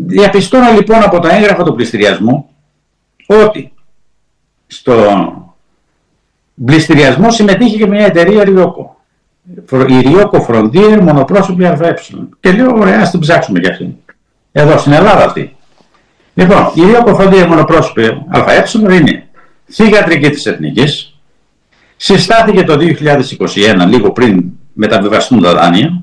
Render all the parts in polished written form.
Διαπιστώνω λοιπόν από τα έγγραφα του πληστηριασμού ότι στο πληστηριασμό συμμετείχε και μια εταιρεία Ryoko. Η Ryoko Frontier μονοπρόσωπη ΑΕ. Και λέω, ωραία, ας την ψάξουμε κι αυτή. Εδώ στην Ελλάδα αυτή. Λοιπόν, η Ryoko Frontier μονοπρόσωπη ΑΕ είναι θυγατρική της Εθνικής. Συστάθηκε το 2021, λίγο πριν μεταβιβαστούν τα δάνεια.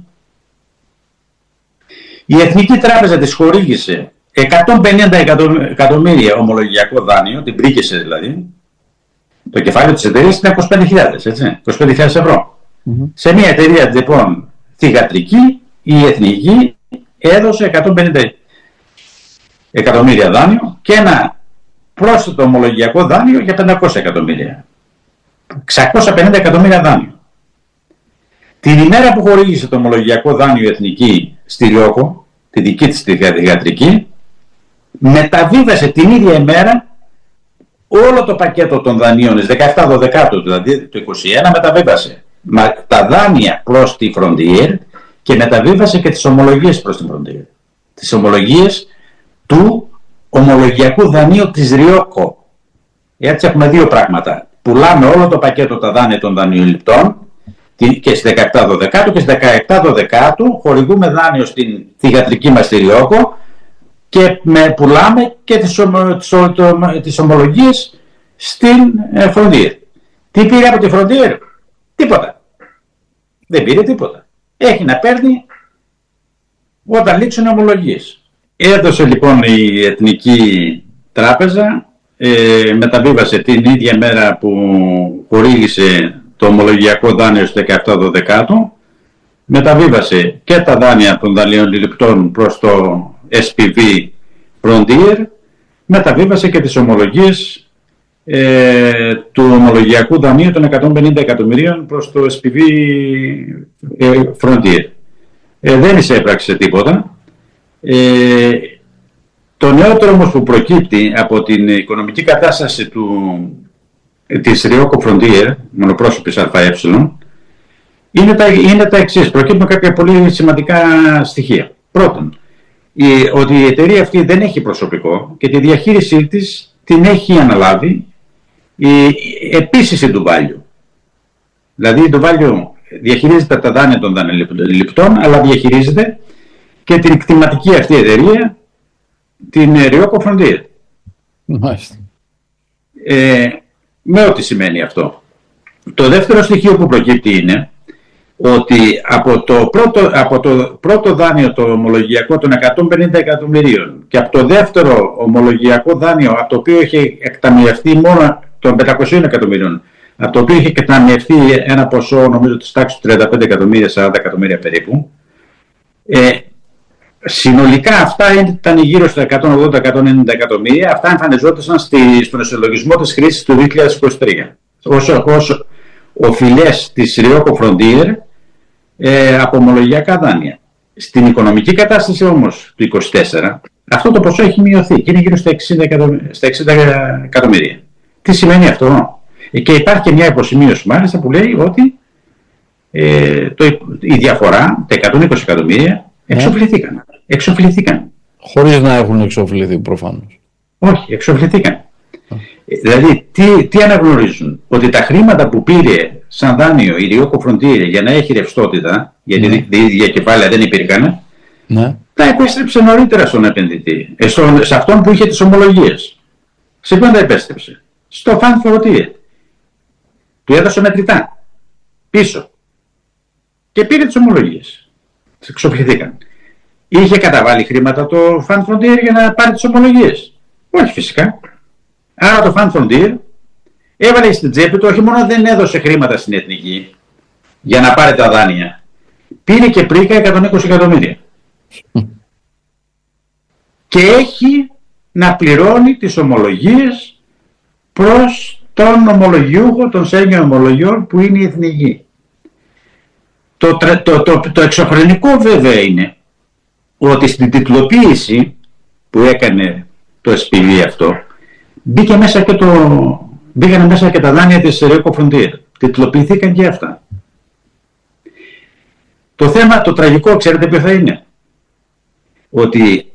Η Εθνική Τράπεζα της χορήγησε 150 εκατομμύρια ομολογιακό δάνειο, την πρίκησε δηλαδή. Το κεφάλαιο της εταιρείας είναι 25.000 ευρώ. Σε μια εταιρεία λοιπόν θυγατρική, η Εθνική έδωσε 150 εκατομμύρια δάνειο και ένα πρόσθετο ομολογιακό δάνειο για 500 εκατομμύρια. 650 εκατομμύρια δάνειο. Την ημέρα που χορήγησε το ομολογιακό δάνειο η Εθνική στη Ryoko, τη δική της θυγατρική, μεταβίβασε την ίδια ημέρα όλο το πακέτο των δανείων, 17-12 δηλαδή το 2021, μεταβίβασε τα δάνεια προς τη Frontier και μεταβίβασε και τις ομολογίες προς την Frontier. Τις ομολογίες του ομολογιακού δανείου της Ryoko. Έτσι έχουμε δύο πράγματα. Πουλάμε όλο το πακέτο τα δάνεια των δανειοληπτών και στις 17-12 και στις 17-12 χορηγούμε δάνειο στην θυγατρική μας τη Ryoko και πουλάμε και τις ομολογίες στην Frontier. Τι πήρε από τη Frontier? Τίποτα. Δεν πήρε τίποτα. Έχει να παίρνει όταν λήξουν οι ομολογίες. Έδωσε λοιπόν η Εθνική Τράπεζα, μεταβίβασε την ίδια μέρα που χορήγησε το ομολογιακό δάνειο στις 17-12, μεταβίβασε και τα δάνεια των δανειοληπτών προς το SPV Frontier, μεταβίβασε και τις ομολογίες του ομολογιακού δανείου των 150 εκατομμυρίων προς το SPV Frontier. Δεν εισέπραξε τίποτα. Το νεότερο όμως που προκύπτει από την οικονομική κατάσταση της Ryoko Frontier, μονοπρόσωπης ΑΕ, είναι τα εξής. Προκύπτουν κάποια πολύ σημαντικά στοιχεία. Πρώτον, ότι η εταιρεία αυτή δεν έχει προσωπικό και τη διαχείρισή της την έχει αναλάβει επίσης η Ντουβάλιο. Δηλαδή η Ντουβάλιο διαχειρίζεται τα δάνεια των δανειοληπτών, αλλά διαχειρίζεται και την κτηματική αυτή εταιρεία, την Ryoko Frontier. Μάλιστα. Με ό,τι σημαίνει αυτό. Το δεύτερο στοιχείο που προκύπτει είναι ότι από το πρώτο δάνειο, το ομολογιακό των 150 εκατομμυρίων και από το δεύτερο ομολογιακό δάνειο, από το οποίο είχε εκταμιευτεί μόνο των 500 εκατομμυρίων, από το οποίο είχε εκταμιευτεί ένα ποσό νομίζω της τάξης του 35 εκατομμύρια, 40 εκατομμύρια περίπου, συνολικά αυτά ήταν γύρω στα 180-190 εκατομμύρια. Αυτά εμφανιζόντουσαν στον ισολογισμό της χρήσης του 2023 ως οφειλές της Ryoko Frontier από ομολογιακά δάνεια. Στην οικονομική κατάσταση όμως του 2024 αυτό το ποσό έχει μειωθεί και είναι γύρω στα 60 εκατομμύρια. Τι σημαίνει αυτό? Και υπάρχει και μια υποσημείωση μάλιστα που λέει ότι η διαφορά, τα 120 εκατομμύρια, εξοφληθήκαν. Χωρίς να έχουν εξοφληθεί προφανώς. Όχι, εξοφληθήκαν. Δηλαδή, τι αναγνωρίζουν? Ότι τα χρήματα που πήρε σαν δάνειο η Ryoko Frontier για να έχει ρευστότητα, γιατί η ίδια κεφάλαια δεν υπήρχαν, τα επέστρεψε νωρίτερα στον επενδυτή. Σε αυτόν που είχε τις ομολογίες. Σε ποιον τα επέστρεψε? Στο Fund Frontier. Του έδωσε μετρητά πίσω. Και πήρε τις ομολογίες. Εξοφληθήκαν. Είχε καταβάλει χρήματα το Fund Frontier για να πάρει τις ομολογίες? Όχι φυσικά. Άρα το Fund Frontier έβαλε στην τσέπη του, όχι μόνο δεν έδωσε χρήματα στην Εθνική για να πάρει τα δάνεια, πήρε και πρίκα 120 εκατομμύρια. Και έχει να πληρώνει τις ομολογίες προς τον ομολογιούχο των σένιο ομολογιών που είναι η Εθνική. Το εξωφρενικό βέβαια είναι ότι στην τιτλοποίηση που έκανε το SPV αυτό μπήκαν μέσα και τα δάνεια της Ryoko Frontier. Τιτλοποιηθήκαν και αυτά. Το θέμα, το τραγικό, ξέρετε ποιο θα είναι? Ότι